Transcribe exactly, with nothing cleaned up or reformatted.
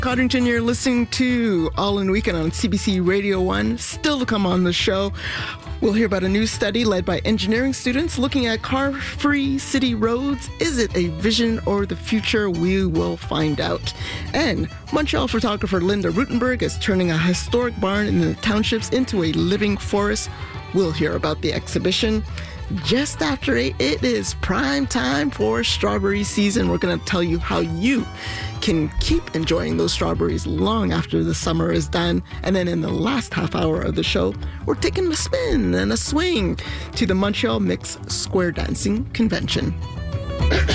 Coddington, you're listening to All in Weekend on C B C Radio one. Still to come on the show, we'll hear about a new study led by engineering students looking at car-free city roads. Is it a vision or the future? We will find out. And Montreal photographer Linda Rutenberg is turning a historic barn in the townships into a living forest. We'll hear about the exhibition. Just after eight, it is prime time for strawberry season. We're going to tell you how you can keep enjoying those strawberries long after the summer is done. And then in the last half hour of the show, we're taking a spin and a swing to the Montreal Mixed Square Dancing Convention.